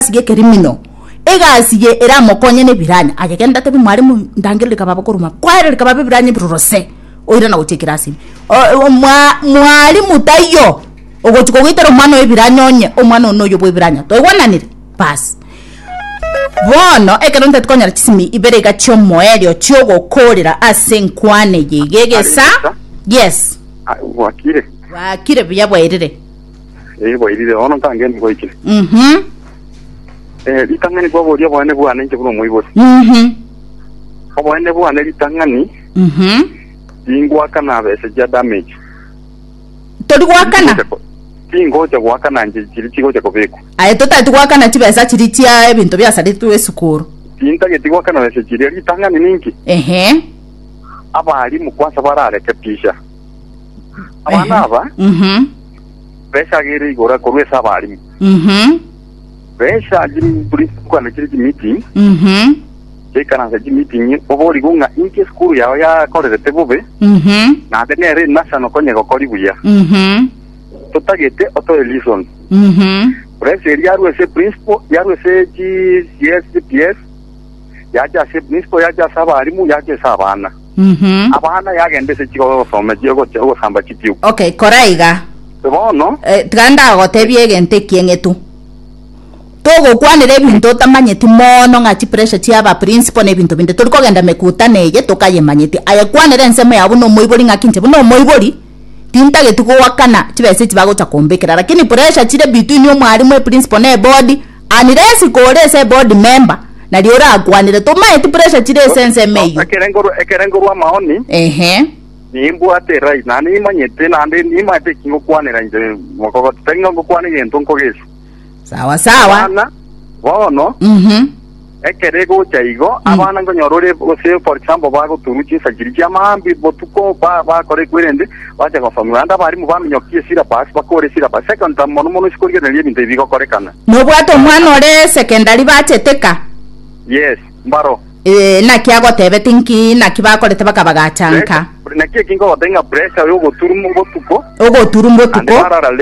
sige criminal egasiye era mokonye ne biranya agenda te mwalimu ndangire kababa kuruma kwere kababa biranya birose oira na gutekira simi mwalimu tayo ogotuko gwitero mwana ebiranya onye omwana no yobo ebiranya to igwananire pass bono ekeronte tukonyara kisimi iberega kyo moelio kyo gokorera asenkwane yegegesa yes wakire bya bwairire bwairire ono tangeni bwaikire litangani bwaboria bwane bwana nje buno muibose obwane bwana litangani ingwa kana bese ja damage tori gwakana tingoja gwakana nje kirikigo cyo kubeko aye totati gwakana tibesa kiritia ebintu byasaritu esukuru tintage tigwakana bese kiri litangani ninki abali mukwasa barareke pisha abana aba besa gere igora korwesa abali besa jiri police kwa kiri meeting kana za meeting obori gunga inke skuru yawe ya korere tebube na tenere national konye gokori buya totagete auto elison pressure yaru ese principal yaru ese GCS yaja se principal yaja sabarimu yaje sabana abana yagende se chigo from jigo chigo samba chitiu okay koraiga bono tganda gotebie gente kiengetu togo kwanire bintu tamanyeti mono ngati pressure tiaba principal ne bintu binde turiko genda mekuta neye tokaye manyeti aya kwanire nsemo yabu no moibori ngakinje buno moibori tinta getuko wakana tibese tibago takombekera lakini pressure chire between yo mwalimu principal ne board aniresi korese board member na liora akwanire to mayeti pressure chire sense meyo ekerengo wa maoni nimbu ate right na ni manyete na ndi mate kingo kwanira nje moko tengo kwanira ntonko gesu sawa sawa bono ekerego chaigo abana ngonyorore ose for example bago turuchi sajiri jamambi botuko ba kore kwirende baje ko famula anda bari mu baminyokie sira pass bakore sira pass second time mono sikori gene bintu bigo korekana no bwato mwana ore secondary bateteka yes mbaro na kiago tebe tinki na kibakore tebaka bagachanka na kingo wadenga pressure yo goturumbo botuko barara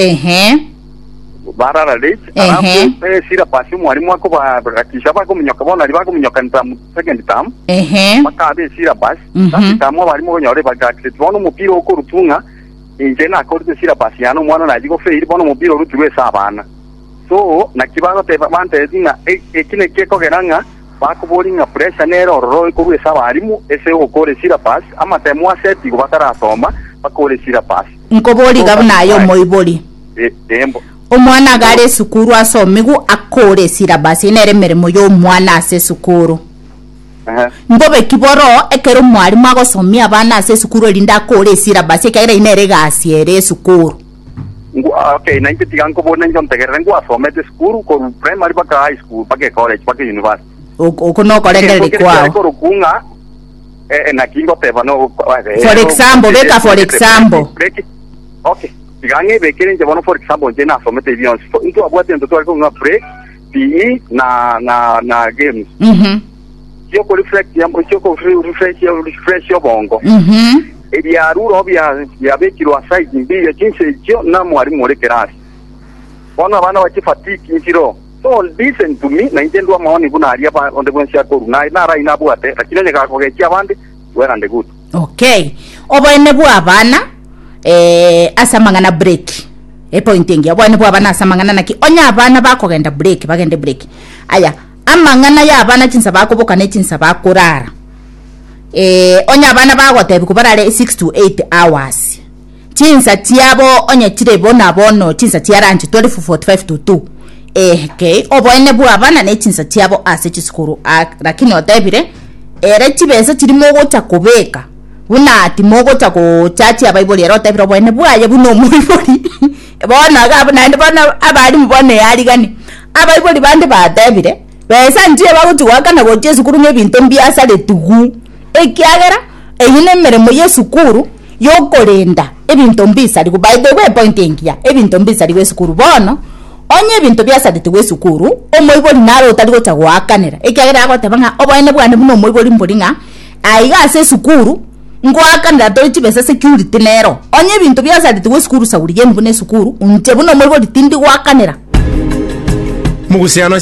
late arapo sira pasi mwalimu wako bakisha bako munyoka bona libako munyoka ntamu second term bakabe sira basi tamu bali mu nyore bagakse bono mupiro uko rutunga inje na akorde sira pasi yano mwana najigo feiri bono mupiro rutuwe sabana so nakibano te bante zinga ekine keko geranga bako bolinga pressure nero roi ko ruwe sabarimu ese okore sira pasi ama temu aseti ko bakara soma bakore sira pasi nkoboli gabnayo moiboli tembo omwana gare sukuru asomigu akore sirabasi nere merimo yo mwana ase sukuru ngobe kiboro ekero mwalimu agosomia abana ase sukuru linda akore sirabasi kaira inere gasiere sukuru okay na intitiganko bona njontegere ngo asomete sukuru ko primary baka high school baka college baka university okono korengere kwao ko kunga na kingo teba no for example okay Gange bekere nje bono for example je na somete bion into abwate ndo to ko nga break PE na games yo ko reflect yambo yo ko refresh yo bongo ebya ruro bya bekiro aside mbi ya kinse jo na mwalimu ole kerasi bona bana wachifatiki nkiro so listen to me na intendo maoni kuna aria ba onde bwensia ko na ra ina bwate lakini ne ka ko gechi abande wera nde good okay oboene bwa bana asamangana break pointing ya bwana bwa bana asamangana naki onya abana bakogenda break bagende break aya amangana ya abana chinsa bakoboka ne chinsa bakurara onya abana bagotebi kubarare 6 to 8 hours chinsa tiabo onya chire bona bono chinsa tiaranje 12:45 to 2 okay oboene bwa bana ne chinsa tiabo ase chiskuru lakini otebire chibese chirimo gota kubeka buna timogo tako chachi abaiboli erota biro bwene bwaye buno muiboli bona gabana ndibona abali mbone yali gani abaiboli bande badebire besa nje bagutu wakana go Jesu kuru nebintu mbiasa letugu ekyagera eyine meremo yesukuru yokorenda ebintu mbisa liku by the way pointing ya ebintu mbisa liwe sukuru bono onye ebintu byasa letuwe sukuru omoiboli naro utaligo tagwakanira ekyagera agotabanga obwene bwane buno moiboli mbolinga aiga ase sukuru ngwakanira tochi besa security nero onye bintu byasa lituwe sukuru sauri yenu bune sukuru unje buno moiboli tindi wakanira mugusiano